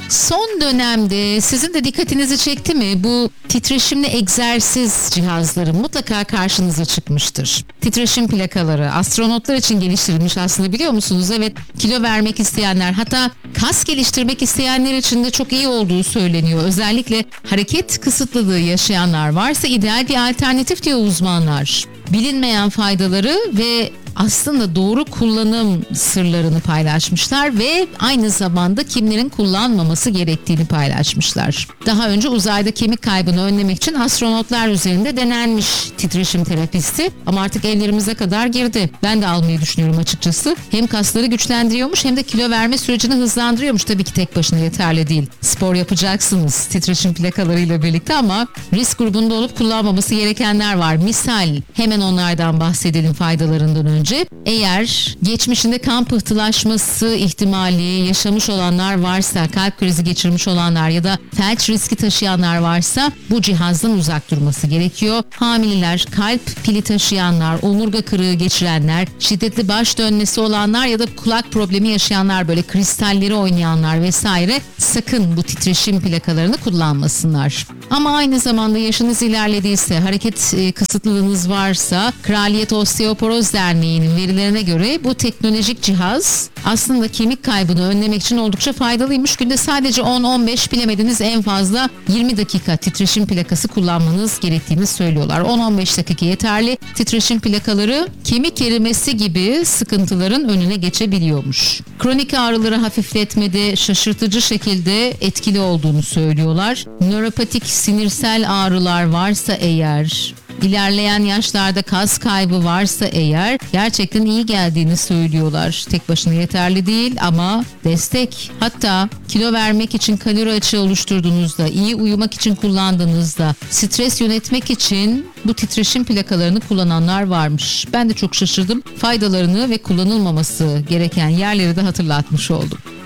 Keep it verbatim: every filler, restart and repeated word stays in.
Son dönemde sizin de dikkatinizi çekti mi? Bu titreşimli egzersiz cihazları mutlaka karşınıza çıkmıştır. Titreşim plakaları astronotlar için geliştirilmiş aslında, biliyor musunuz? Evet, kilo vermek isteyenler, hatta kas geliştirmek isteyenler için de çok iyi olduğu söyleniyor. Özellikle hareket kısıtlılığı yaşayanlar varsa ideal bir alternatif diyor uzmanlar. Bilinmeyen faydaları ve aslında doğru kullanım sırlarını paylaşmışlar ve aynı zamanda kimlerin kullanmaması gerektiğini paylaşmışlar. Daha önce uzayda kemik kaybını önlemek için astronotlar üzerinde denenmiş titreşim terapisti ama artık ellerimize kadar girdi. Ben de almayı düşünüyorum açıkçası. Hem kasları güçlendiriyormuş hem de kilo verme sürecini hızlandırıyormuş. Tabii ki tek başına yeterli değil. Spor yapacaksınız titreşim plakalarıyla birlikte ama risk grubunda olup kullanmaması gerekenler var. Misal hemen onlardan bahsedelim faydalarından önce. Eğer geçmişinde kan pıhtılaşması ihtimali yaşamış olanlar varsa, kalp krizi geçirmiş olanlar ya da felç riski taşıyanlar varsa bu cihazdan uzak durması gerekiyor. Hamileler, kalp pili taşıyanlar, omurga kırığı geçirenler, şiddetli baş dönmesi olanlar ya da kulak problemi yaşayanlar, böyle kristalleri oynayanlar vesaire sakın bu titreşim plakalarını kullanmasınlar. Ama aynı zamanda yaşınız ilerlediyse, hareket e, kısıtlılığınız varsa Kraliyet Osteoporoz Derneği'nin verilerine göre bu teknolojik cihaz aslında kemik kaybını önlemek için oldukça faydalıymış. Günde sadece on on beş, bilemediniz en fazla yirmi dakika titreşim plakası kullanmanız gerektiğini söylüyorlar. on on beş dakika yeterli. Titreşim plakaları kemik erimesi gibi sıkıntıların önüne geçebiliyormuş. Kronik ağrıları hafifletmede şaşırtıcı şekilde etkili olduğunu söylüyorlar. Nöropatik sinirsel ağrılar varsa eğer, İlerleyen yaşlarda kas kaybı varsa eğer gerçekten iyi geldiğini söylüyorlar. Tek başına yeterli değil ama destek. Hatta kilo vermek için kalori açığı oluşturduğunuzda, iyi uyumak için kullandığınızda, stres yönetmek için bu titreşim plakalarını kullananlar varmış. Ben de çok şaşırdım. Faydalarını ve kullanılmaması gereken yerleri de hatırlatmış oldum.